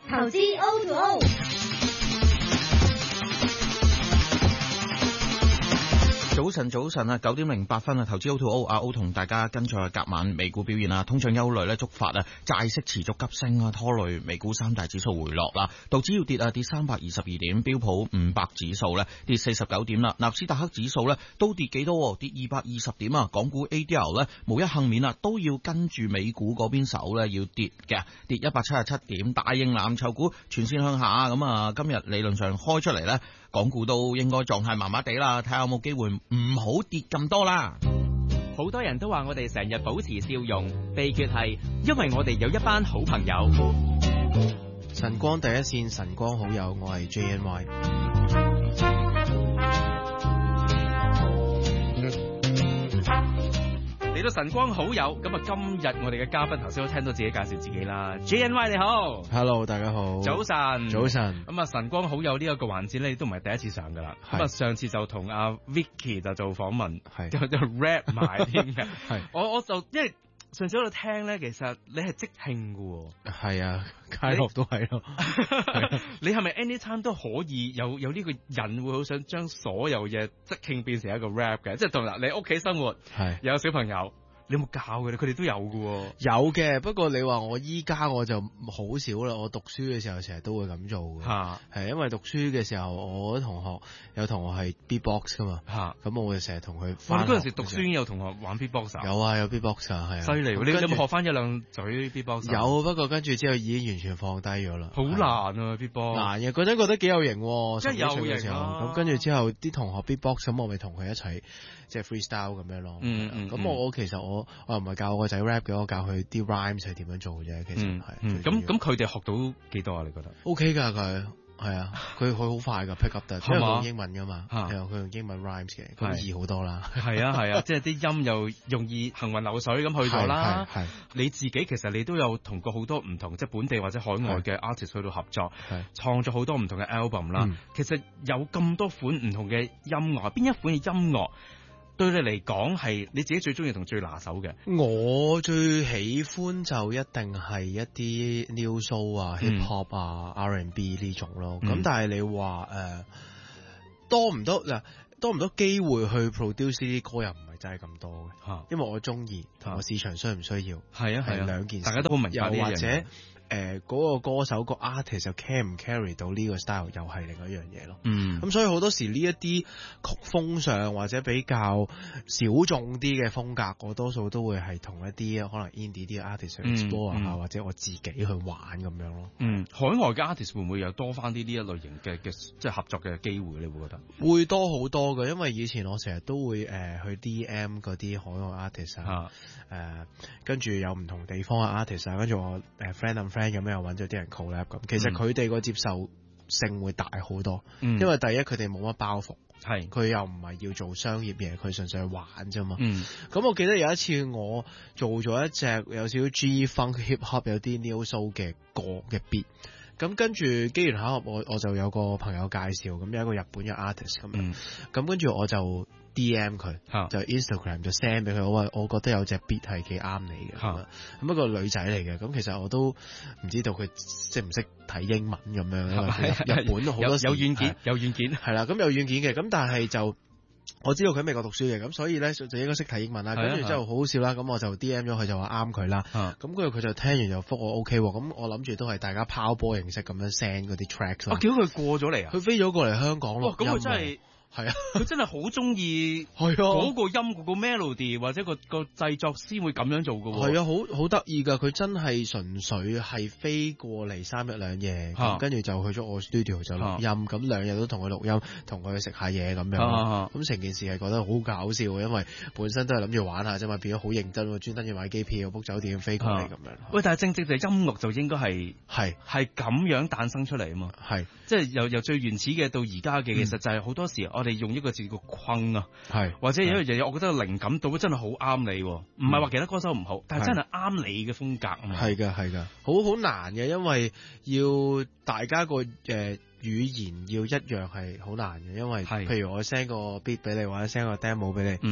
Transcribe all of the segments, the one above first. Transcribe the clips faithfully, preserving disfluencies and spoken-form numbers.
投資 O to O。 早晨，早晨啊，九點零八分啊，投資 O to O， 阿 O 同大家跟住隔晚美股表現啊，通脹憂慮咧觸發啊，債息持續急升啊，拖累美股三大指數回落啦，道指要跌啊，跌三百二十二點，標普五百指數咧跌四十九點啦，納斯達克指數咧都跌幾多，跌二百二十點啊，港股 A D R 咧無一幸免啊，都要跟住美股嗰邊手咧要跌嘅，跌一百七十七點，大型藍籌股全線向下，咁啊今日理論上開出嚟咧，港股都應該狀態麻麻地啦，睇下有冇機會唔好跌咁多啦。 好多人都話我哋成日保持笑容，秘訣係因為我哋有一班好朋友。 晨光第一線，晨光好友，我係 J N Y。 嚟到晨光好友，咁啊今日我哋嘅嘉賓頭先都聽到自己介紹自己啦。J N Y 你好 ，Hello 大家好， 早晨， 早晨。 咁啊晨光好友呢一個環節咧，都唔係第一次上噶啦。咁啊上次就同阿 Vicky 就做訪問， 係就就 rap 埋添嘅。 係我我就因為上次喺度聽咧，其實你係即興噶。 係啊，街學都係咯。 你係咪 anytime 都可以有有呢個人會好想將所有嘢即興變成一個 rap 嘅？即係同嗱你屋企生活係有小朋友。你有冇教佢哋？佢哋都有嘅。 有嘅，不過你話我依家我就好少啦。我讀書嘅時候成日都會咁做嘅。嚇，係因為讀書嘅時候，我同學有同學係 beatbox 噶嘛。嚇，咁我會成日同佢。 我嗰陣時讀書已經有同學玩 beatbox。 有啊，有 beatbox 啊，係啊。犀利！ 你有冇學翻一兩嘴 beatbox？ 有，不過跟住之後已經完全放低咗啦。 好難啊 beatbox。難嘅，嗰陣覺得幾有型。 真係有型啊！ 咁跟住之後啲同學 beatbox，咁我咪同佢一齊即係 freestyle 咁樣咯。嗯嗯。咁我我其實我。我又唔係教我個仔 rap 嘅，我教佢啲 rhymes 係點樣做嘅啫。其實係咁咁，佢哋學到幾多啊？你覺得 ？OK 噶，佢係啊，佢佢好快噶 pick up 得，因為佢用英文噶嘛，係啊，佢用英文 rhymes 嘅，咁易好多啦。 係啊係啊，即係啲音又容易行雲流水咁去咗啦。係你自己其實你都有同過好多唔同即係本地或者海外嘅 artist 去到合作，創作好多唔同嘅 album 啦。其實有咁多款唔同嘅音樂，邊一款嘅音樂？對你嚟講係你自己最中意同最拿手嘅？ 我最喜歡就一定係一啲 new soul 啊、hip hop 啊、R and B 呢種咯。咁、嗯、但係你話誒、呃、多唔多嗱？多唔多機會去 produce 呢啲歌又唔係真係咁多嘅，啊、因為我中意同個市場需唔需要係啊係兩件事， 大家都好明白呢樣嘢。 又或者誒嗰、呃那個歌手、那個 artist 又 carry 唔 carry 到呢個 style 又係另一樣嘢咯。嗯，咁所以好多時呢一啲曲風上或者比較小眾啲嘅風格，我多數都會係同一啲可能 indie 啲 artist 去 explore 下、嗯，或者我自己去玩咁樣咯。 嗯，海外嘅 artist 會唔會有多翻啲呢一類型嘅嘅即係合作嘅機會？你會覺得會多好多嘅，因為以前我成日都會誒、呃、去 D M 嗰啲海外 artist 啊，誒跟住有唔同地方嘅 artist 啊，跟住我誒、呃、friend and friend 咁樣又揾咗啲人 collab 咁，其實佢哋個接受性會大好多，嗯、因為第一佢哋冇乜包袱，係佢又唔係要做商業嘢，佢純粹去玩啫嘛。咁、嗯、我記得有一次我做咗一隻有少少 G funk hip hop 有啲 new soul 嘅歌嘅 beat。咁跟住機緣巧合，我我就有個朋友介紹，咁有一個日本嘅 artist 咁樣，咁跟住我就 D M 佢，啊、就 Instagram 就 send 俾佢，我話我覺得有隻 beat 係幾啱你嘅，咁、啊、一個女仔嚟嘅，咁其實我都唔知道佢識唔識睇英文咁樣，因為日本好多時有軟件，有軟件係啦，咁有軟件嘅，咁但係就。我知道佢喺美國讀書嘅，咁所以咧就應該識睇英文啦。跟住之後好好笑啦，咁我就 D M 咗佢就話啱佢啦。咁跟住佢就聽完就覆我 OK 喎。咁我諗住都係大家拋波形式咁樣 send 嗰啲 tracks 啦。 我叫佢過咗嚟啊！ 佢飛咗過嚟香港咯。 咁佢真係係啊！佢真係好中意係啊嗰個音嗰個 melody 或者個個製作先會咁樣做㗎喎。 係啊，好好得意㗎！佢真係純粹係飛過嚟三日兩夜，跟住就去咗我 studio 就錄音。咁兩日都同佢錄音，同佢食下嘢咁樣。咁成件事係覺得好搞笑，因為本身都係諗住玩下啫嘛，變咗好認真喎，專登要買機票 book 酒店飛過嚟咁樣。 喂，但係正正就係音樂就應該係係係咁樣誕生出嚟啊嘛。係即係由由最原始嘅到而家嘅，其實就係好多時我哋用一個字叫困啊，係或者有一樣嘢，我覺得靈感到真係好啱你，唔係話其他歌手唔好，但係真係啱你嘅風格啊嘛。 係㗎係㗎，好好難嘅，因為要大家個誒、呃、語言要一樣係好難嘅，因為譬如我 send 個 beat 俾你，或者 send 個 demo 俾你，嗯，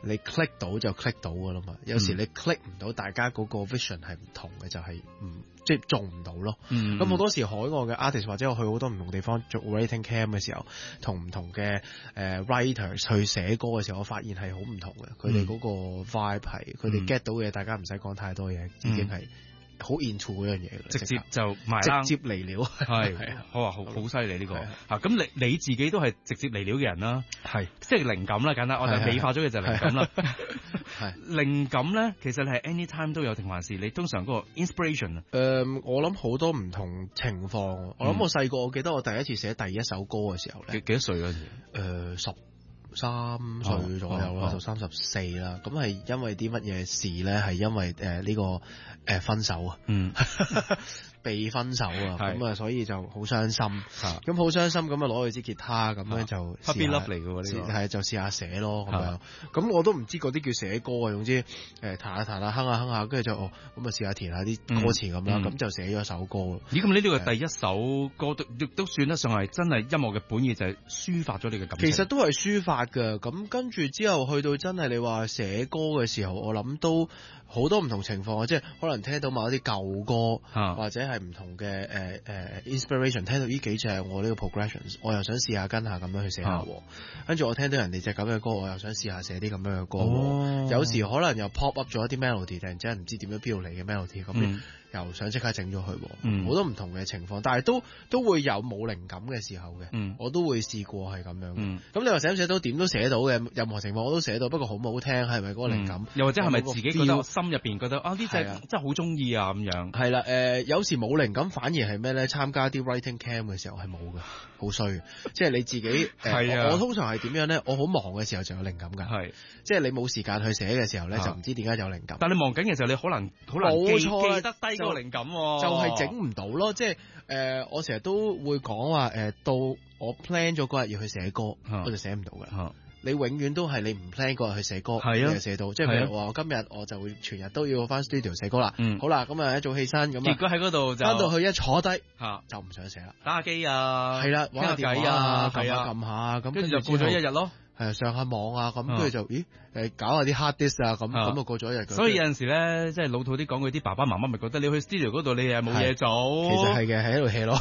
你 click 到就 click 到噶啦嘛，有時你 click 唔到，大家嗰個 vision 係唔同嘅，就係唔即係中唔到咯。咁好、嗯、多時海外嘅 artist 或者我去好多唔同地方做 writing camp 嘅時候，同唔同嘅誒、呃、writers 去寫歌嘅時候，我發現係好唔同嘅。佢哋嗰個 vibe 係，佢哋 get 到嘅嘢，大家唔使講太多嘢，已經係好 into 嗰樣嘢， 直接就埋單， 直接嚟料係，我話好好犀利呢個嚇。咁你你自己都係直接嚟料嘅人啦，係即係靈感啦，簡單我哋美化咗嘅就係靈感啦。係靈感咧，其實你係 anytime 都有定還是你通常嗰個 inspiration 啊？誒， 我諗好多唔同情況。我諗我細個，我記得我第一次寫第一首歌嘅時候咧， 幾幾多歲嗰陣時？ 誒十三歲左右啦，十三十四啦。咁係因為啲乜嘢事咧？係因為誒呢個誒分手啊。嗯。被分手啊，咁啊，所以就好傷心。咁好傷心，咁啊攞佢支吉他，咁咧就 happy love 嚟嘅喎，呢個係就試下寫咯，咁樣。咁我都唔知嗰啲叫寫歌啊，總之誒彈下彈下，哼下哼下，跟住就哦，咁啊試下填下啲歌詞咁啦，咁就寫咗首歌咯。 咦？咁呢啲個第一首歌都亦都算得上係真係音樂嘅本意，就係抒發咗你嘅感情。 其實都係抒發㗎。咁跟住之後去到真係你話寫歌嘅時候，我諗都好多唔同情況，即係可能聽到某一啲舊歌，或者係唔同嘅誒誒 inspiration， 聽到呢幾隻我呢個 progressions， 我又想試下跟下咁樣去寫下。跟住我聽到人哋隻咁嘅歌，我又想試下寫啲咁樣嘅歌。哦、有時可能又 pop up 咗一啲 melody，突然之間唔知點樣邊度嚟嘅 melody，咁、嗯、又想即刻整咗佢。好、嗯、多唔同嘅情況，但係都都會有冇靈感嘅時候嘅。嗯、我都會試過係咁樣。咁、嗯、你話寫唔寫到點都寫到嘅，任何情況我都寫到。不過好唔好聽係咪嗰個靈感？嗯、又或者係咪自己覺得心入邊覺得啊呢隻真係好中意啊咁樣？ 係啦，誒、呃、有時冇靈感反而係咩咧？參加啲 writing camp 嘅時候係冇嘅，好衰。即係你自己誒，係啊、我, 我通常係點樣咧？我好忙嘅時候就有靈感㗎。係，即係你冇時間去寫嘅時候咧，就唔知點解有靈感。 但你忙緊嘅時候，你可能好難記記得低嗰個靈感， 就係整唔到咯。即係誒、呃，我成日都會講話誒，到我 plan 咗嗰日要去寫歌，我就寫唔到㗎。你永遠都係你唔 plan 嗰日去寫歌，你就寫到。即係譬如話，我今日我就會全日都要翻 studio 寫歌啦。嗯，好啦，咁啊一早起身咁啊， 結果喺嗰度就翻到去一坐低嚇就唔想寫啦， 打下機啊， 係啦，玩下電話啊，撳下撳下，咁跟住就過咗一日咯。 係啊，上下網啊，咁跟住就咦誒搞下啲 hard disk 啊，咁咁啊過咗一日。 所以有陣時咧，即係老土啲講句，啲爸爸媽媽咪覺得你去 studio 嗰度你又冇嘢做， 其實係嘅，喺度 hea 咯。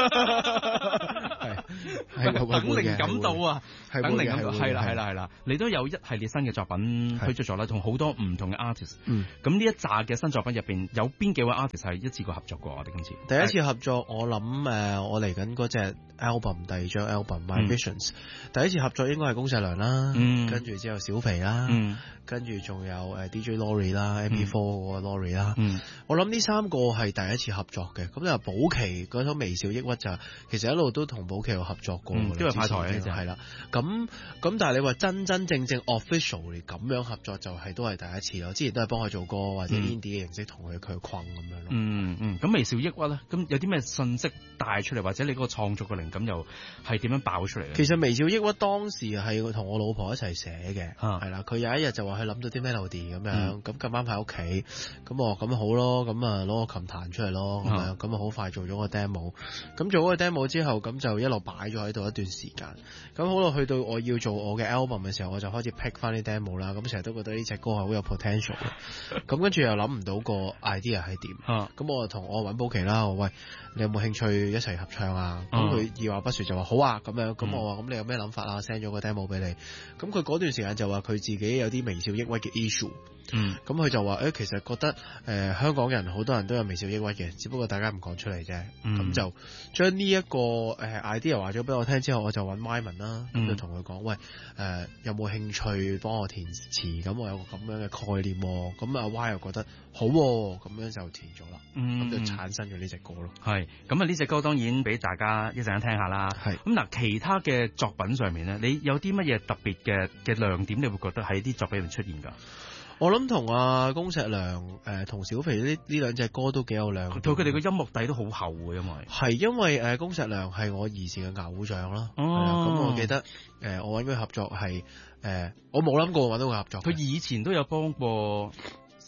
係等靈感到啊，等靈感到，係啦係啦係啦，你都有一系列新嘅作品推出咗啦，同好多唔同嘅 artist。嗯，咁呢一紮嘅新作品入邊，有邊幾位 artist 係一次過合作過？我哋今次第一次合作，我諗誒，我嚟緊嗰隻 album 第二張 album My Visions，第一次合作應該係公石良啦，跟住之後小肥啦，跟住仲有誒 D J Laurie 啦，M P 四嗰個 Laurie 啦，我諗呢三個係第一次合作嘅。咁就保錡嗰首微笑抑鬱就其實一路都同保錡有合作過， 因為派台咧就係啦。咁咁但係你話真真正正 officially 咁樣合作就係都係第一次咯。之前都係幫佢做歌或者 indie 嘅形式同佢佢困咁樣咯。 嗯嗯，咁微笑抑鬱咧，咁有啲咩信息帶出嚟，或者你嗰個創作嘅靈感又係點樣爆出嚟咧？ 其實微笑抑鬱當時係同我老婆一齊寫嘅，係啦、啊。佢有一日就話佢諗到啲 melody 咁樣，咁咁啱喺屋企，咁我咁好咯，咁啊攞個琴彈出嚟咯，咁樣咁啊好快做咗個 demo。咁做咗個 demo 之後，咁就一路擺咗喺度一段時間。咁好啦，去到我要做我嘅 album 嘅時候，我就開始 pick 翻啲 demo 啦。咁成日都覺得呢隻歌係好有 potential 嘅。咁跟住又諗唔到個 idea 係點。咁、啊、我就同我揾保錡啦，我喂，你有冇興趣一齊合唱啊？咁佢二話不說就話好啊，咁樣。咁我話咁你有咩諗法啊 ？send 咗個 demo 俾你。咁佢嗰段時間就話佢自己有啲微笑抑鬱嘅 issue。嗯，咁佢就話誒、欸，其實覺得誒、呃、香港人好多人都有微笑抑鬱嘅，只不過大家唔講出嚟啫。咁、嗯、就將呢一個誒 idea 話咗俾我聽之後，我就揾 Wyman 啦，咁就同佢講，喂誒、呃、有冇興趣幫我填詞？咁我有個咁樣嘅概念，咁阿 Y 又覺得好，咁樣就填咗啦。咁、嗯、就產生咗呢隻歌咯。 係，咁啊呢隻歌當然俾大家一陣間聽下啦。係，咁嗱其他嘅作品上面咧，你有啲乜嘢特別嘅嘅亮點？你會覺得喺啲作品入面出現㗎？ 我諗同阿公石良誒同、呃、小肥呢呢兩隻歌都幾有亮， 同佢哋個音樂底都好厚嘅，因為係因為誒公石良係我兒時嘅偶像啦。哦，咁我記得誒、呃、我揾佢合作係誒、呃、我冇諗過揾到佢合作。 佢以前都有幫過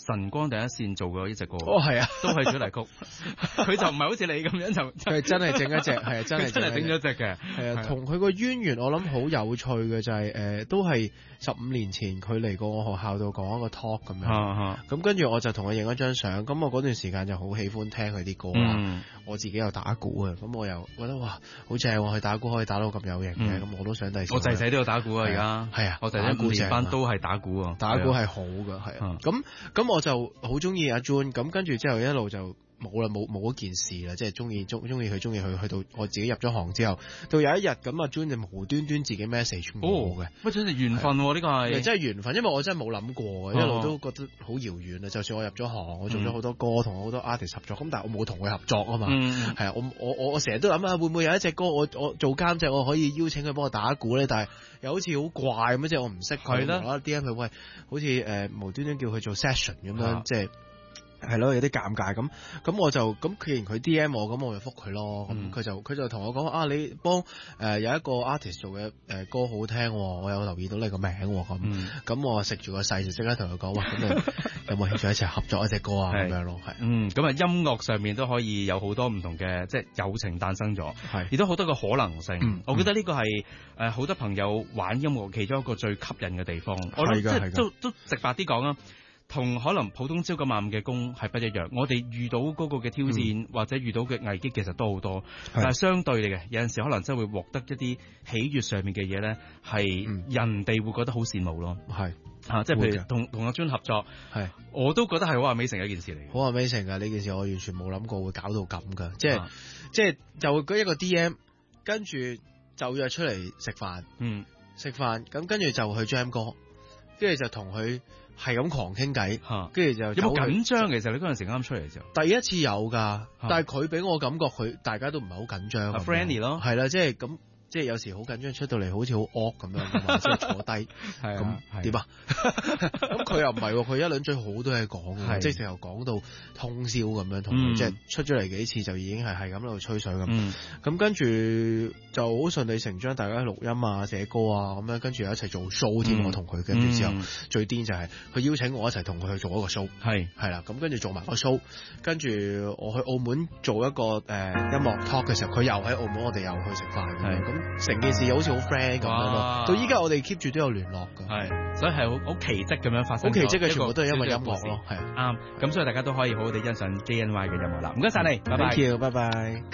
晨光第一線做過一隻歌。 哦，係啊， 都係主題曲。佢就唔係好似你咁樣就， 佢真係整一隻，係啊，真係真係整咗隻嘅。 係啊，同佢個淵源我諗好有趣嘅就係、是、誒、呃，都係十五年前佢嚟過我學校度講一個 talk 咁樣。咁、啊啊、跟住我就同佢影咗張相。咁我嗰段時間就好喜歡聽佢啲歌啦。嗯、我自己又打鼓啊，咁我又覺得哇，好正喎！佢打鼓可以打到咁有型嘅，咁、嗯、我都想第時。 我仔仔都有打鼓啊，而家係啊，我仔仔五年班都係打鼓啊， 打鼓係好㗎，係啊。咁咁我就好中意阿 June，咁跟住之後一路就。冇啦，冇冇嗰件事啦，即係中意中中意佢，中意佢，去到我自己入咗行之後，到有一日咁啊 June 就無端端自己 message 我嘅， 乜真係緣分喎？呢個係真係緣分，因為我真係冇諗過嘅，一路都覺得好遙遠啊。就算我入咗行，我做咗好多歌，同好多 artist 合作，咁但係我冇同佢合作啊嘛。係啊，我我我我成日都諗啊，會唔會有一隻歌我我做監製，我可以邀請佢幫我打鼓咧？但係又好似好怪咁，即係我唔識佢啦。D M 佢喂，好似誒、呃、無端端叫佢做 session 咁樣，即係。係咯，有啲尷尬咁，咁我就咁，既然佢 D M 我，咁我就覆佢咯。咁佢、嗯、就佢就同我講啊，你幫誒、呃、有一個 artist 做嘅誒、呃、歌好聽，我有留意到你個名咁。咁、嗯、我食住個勢就即刻同佢講，哇！咁你有冇興趣一齊合作一隻歌啊？咁樣咯，係。嗯， 咁啊，音樂上面都可以有好多唔同嘅，即係友情誕生咗，係，亦都好多個可能性。嗯、我覺得呢個係誒好多朋友玩音樂其中一個最吸引嘅地方。我諗即係都都直白啲講啦。同可能普通朝九晚五嘅工係不一樣，我哋遇到嗰個嘅挑戰、嗯、或者遇到嘅危機其實都好多，但係相對嚟嘅，有陣時可能真係會獲得一啲喜悅上面嘅嘢咧，係人哋會覺得好羨慕咯。係啊，即係譬如同同阿 June 合作，係我都覺得係好 amazing 嘅一件事嚟。 好 amazing 㗎呢件事，我完全冇諗過會搞到咁㗎，即係、啊、即係就嗰一個 D M， 跟住就約出嚟食飯，嗯，食飯咁跟住就去 jam 歌，跟住就同佢。係咁狂傾偈，跟住就有冇緊張？其實你嗰陣時啱出嚟嘅時候， 第一次有噶，但係佢俾我感覺佢大家都唔係好緊張 ，friendly 咯， 係啦，即係咁。即係有時好緊張出到嚟好似好惡咁樣嘅嘛，即係坐低咁點啊？咁佢又唔係喎，佢一輪嘴好多嘢講嘅，即係成日講到通宵咁樣，同佢即係出咗嚟幾次就已經係係咁喺度吹水咁。咁、嗯、跟住就好順理成章，大家錄音啊、寫歌啊咁樣，跟住一齊做 show 添、嗯。我同佢跟住之後、嗯、最癲就係佢邀請我一齊同佢去做一個 show。係係啦，咁跟住做埋個 show， 跟住我去澳門做一個誒、呃、音樂 talk 嘅時候，佢又喺澳門，我哋又去食飯咁。成件事好似好 friend 咁樣咯，到依家我哋 keep 住都有聯絡㗎，係，所以係好好奇蹟咁樣發生，好奇蹟嘅全部都係因為音樂咯，係啱，咁所以大家都可以好好地欣賞 J N Y 嘅音樂啦，唔該晒你，拜拜，Thank you，拜拜。